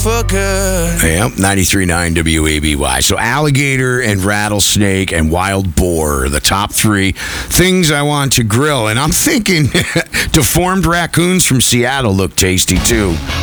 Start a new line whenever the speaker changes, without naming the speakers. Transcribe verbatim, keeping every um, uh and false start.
for good.
Yep, ninety-three point nine W A B Y. So alligator and rattlesnake and wild boar are the top three things I want to grill. And I'm thinking deformed raccoons from Seattle look tasty too.